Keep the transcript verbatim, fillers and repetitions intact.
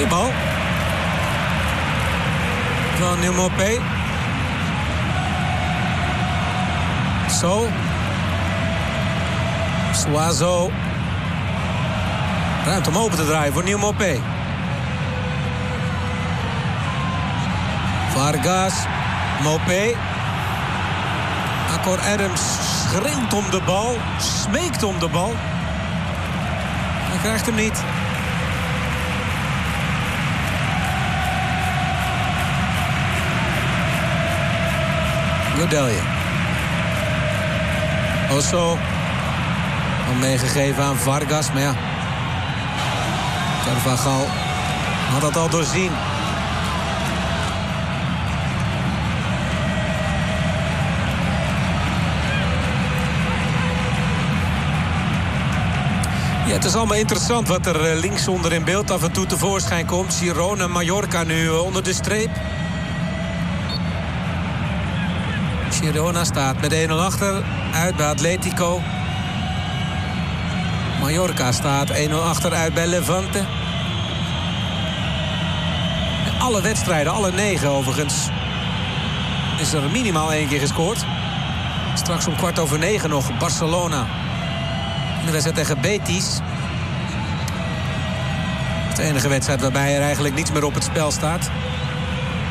Goeie bal. Van Nimopé. Zo. Suazo. Ruimte om open te draaien voor Nimopé. Vargas. Mopé. Akor Adams schreeuwt om de bal. Smeekt om de bal. Hij krijgt hem niet. Godelje. Osso. Al meegegeven aan Vargas. Maar ja. Carvajal had dat al doorzien. Ja, het is allemaal interessant wat er linksonder in beeld af en toe tevoorschijn komt. Girona, Mallorca nu onder de streep. Girona staat met een nul achter uit bij Atletico. Mallorca staat een nul achter uit bij Levante. Alle wedstrijden, alle negen overigens, is er minimaal één keer gescoord. Straks om kwart over negen nog Barcelona. De wedstrijd tegen Betis. De enige wedstrijd waarbij er eigenlijk niets meer op het spel staat.